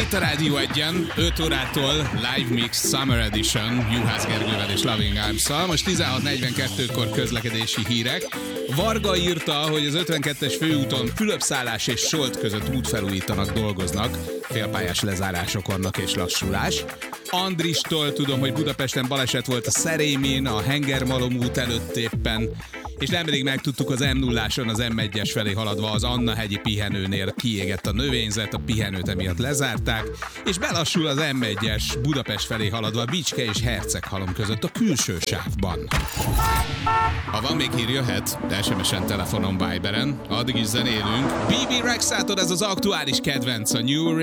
Itt a Rádió 1-en, 5 órától Live Mix Summer Edition Juhász Gergővel és Loving Arms-szal. Most 16:42-kor közlekedési hírek. Varga írta, hogy az 52-es főúton Fülöpszállás és Solt között útfelújítanak, dolgoznak. Félpályás lezárások vannak és lassulás. Andristól tudom, hogy Budapesten baleset volt a Szerémén, a Hengermalom út előtt éppen, és nemrég megtudtuk, az M0-áson az M1-es felé haladva az Anna-hegyi pihenőnél kiégett a növényzet, a pihenőt emiatt lezárták, és belassul az M1-es Budapest felé haladva Bicske és Herceghalom között a külső sávban. Ha van még hír, jöhet, SMS-en, telefonon, Viberen, addig is zenélünk. BB Rexától ez az aktuális kedvenc, a New